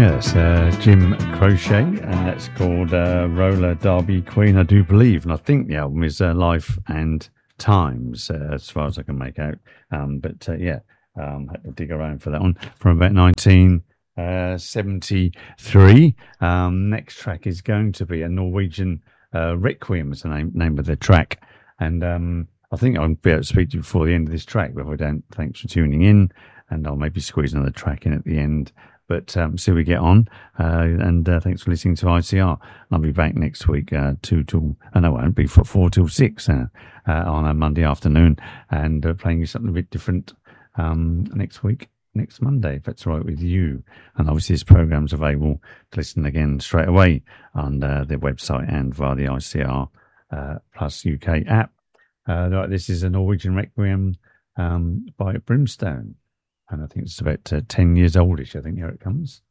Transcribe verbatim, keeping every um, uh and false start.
Yes, uh, Jim Crochet, and that's called uh, Roller Derby Queen, I do believe. And I think the album is uh, Life and Times, uh, as far as I can make out. Um, but uh, yeah, um, had to dig around for that one from about nineteen seventy-three. Um, next track is going to be a Norwegian uh, Requiem, is the name, name of the track. And um, I think I'll be able to speak to you before the end of this track, but if I don't, thanks for tuning in. And I'll maybe squeeze another track in at the end. But um, see how we get on. Uh, and uh, thanks for listening to I C R. I'll be back next week, uh, two till, uh, no, I won't be for four till six uh, uh, on a Monday afternoon, and uh, playing you something a bit different um, next week, next Monday, if that's all right with you. And obviously, this program's available to listen again straight away on uh, their website and via the I C R uh, Plus U K app. Uh, right, this is a Norwegian Requiem um, by Brimstone. And I think it's about uh, ten years oldish. I think here it comes.